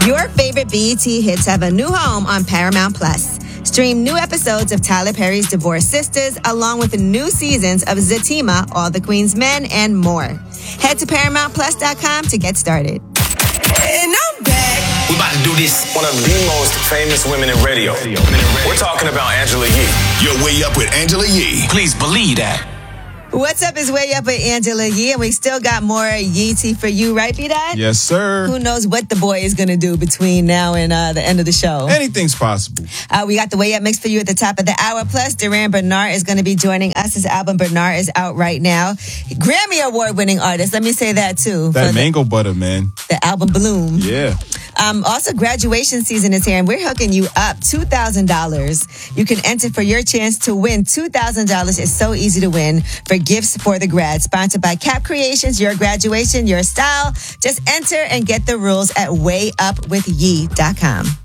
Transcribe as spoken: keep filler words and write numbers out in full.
Your favorite B E T hits have a new home on Paramount Plus. Stream new episodes of Tyler Perry's Divorced Sisters, along with the new seasons of Zatima, All the Queen's Men, and more. Head to Paramount Plus dot com to get started. And I'm back. We're about to do this. One of the most famous women in radio. We're talking about Angela Yee. You're way up with Angela Yee. Please believe that. What's up is Way Up with Angela Yee, and we still got more Yee tea for you, right, B-Dad? Yes, sir. Who knows what the boy is going to do between now and uh, the end of the show. Anything's possible. Uh, we got the Way Up mix for you at the top of the hour. Plus, Duran Bernard is going to be joining us. His album Bernard is out right now. Grammy Award-winning artist. Let me say that, too. That the, mango butter, man. The album Bloom. Yeah. Um, also, graduation season is here, and we're hooking you up two thousand dollars. You can enter for your chance to win two thousand dollars. It's so easy to win for gifts for the grad. Sponsored by Cap Creations, your graduation, your style. Just enter and get the rules at way up with yee dot com.